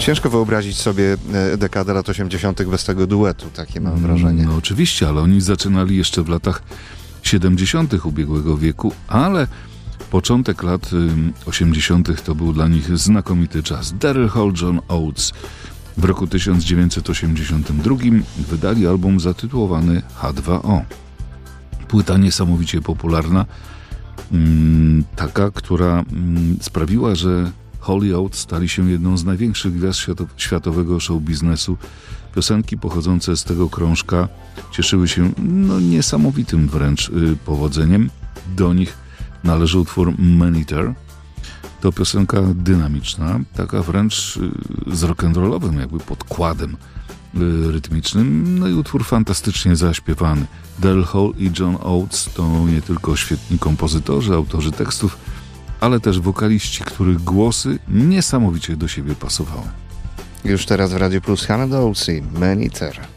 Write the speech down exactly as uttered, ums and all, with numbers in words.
Ciężko wyobrazić sobie dekadę lat osiemdziesiątych bez tego duetu, takie mam wrażenie. No oczywiście, ale oni zaczynali jeszcze w latach siedemdziesiątych ubiegłego wieku, ale początek lat osiemdziesiątych to był dla nich znakomity czas. Daryl Hall, John Oates w roku tysiąc dziewięćset osiemdziesiątym drugim wydali album zatytułowany H dwa O. Płyta niesamowicie popularna, taka, która sprawiła, że Hall i Oates stali się jedną z największych gwiazd światowego show biznesu. Piosenki pochodzące z tego krążka cieszyły się no, niesamowitym wręcz y, powodzeniem. Do nich należy utwór Man Eater. To piosenka dynamiczna, taka wręcz y, z rock'n'rollowym jakby podkładem y, rytmicznym. No i utwór fantastycznie zaśpiewany. Daryl Hall i John Oates to nie tylko świetni kompozytorzy, autorzy tekstów, ale też wokaliści, których głosy niesamowicie do siebie pasowały. Już teraz w Radio Plus Hannah Dawson, Man Eater.